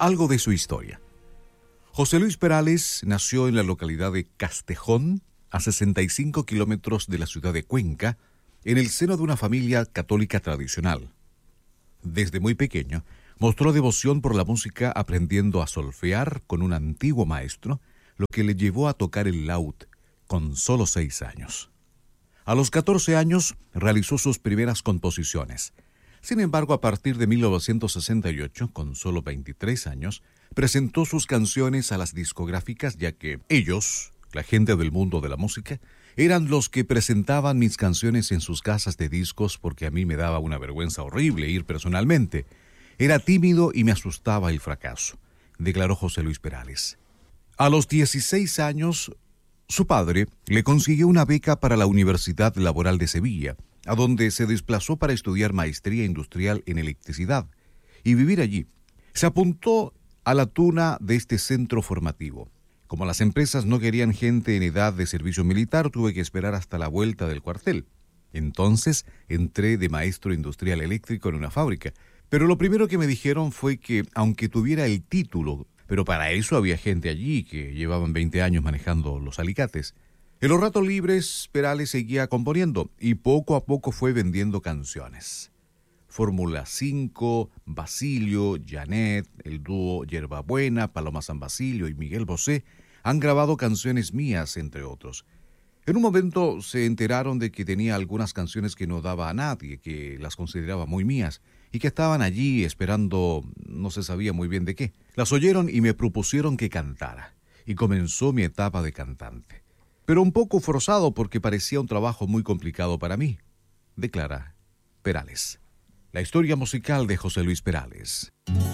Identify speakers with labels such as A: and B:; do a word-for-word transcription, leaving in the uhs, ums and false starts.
A: algo de su historia. José Luis Perales nació en la localidad de Castejón, a sesenta y cinco kilómetros de la ciudad de Cuenca, en el seno de una familia católica tradicional. Desde muy pequeño, mostró devoción por la música aprendiendo a solfear con un antiguo maestro, lo que le llevó a tocar el laúd con solo seis años. A los catorce años realizó sus primeras composiciones. Sin embargo, a partir de mil novecientos sesenta y ocho, con solo veintitrés años, presentó sus canciones a las discográficas, ya que ellos, la gente del mundo de la música, eran los que presentaban mis canciones en sus casas de discos porque a mí me daba una vergüenza horrible ir personalmente. Era tímido y me asustaba el fracaso, declaró José Luis Perales. A los dieciséis años, su padre le consiguió una beca para la Universidad Laboral de Sevilla, a donde se desplazó para estudiar maestría industrial en electricidad y vivir allí. Se apuntó a la tuna de este centro formativo. Como las empresas no querían gente en edad de servicio militar, tuve que esperar hasta la vuelta del cuartel. Entonces entré de maestro industrial eléctrico en una fábrica. Pero lo primero que me dijeron fue que, aunque tuviera el título, pero para eso había gente allí que llevaban veinte años manejando los alicates. En los ratos libres, Perales seguía componiendo y poco a poco fue vendiendo canciones. Fórmula cinco, Basilio, Janet, el dúo Yerbabuena, Paloma San Basilio y Miguel Bosé han grabado canciones mías, entre otros. En un momento se enteraron de que tenía algunas canciones que no daba a nadie, que las consideraba muy mías, y que estaban allí esperando no se sabía muy bien de qué. Las oyeron y me propusieron que cantara, y comenzó mi etapa de cantante. Pero un poco forzado porque parecía un trabajo muy complicado para mí, declara Perales. La historia musical de José Luis Perales.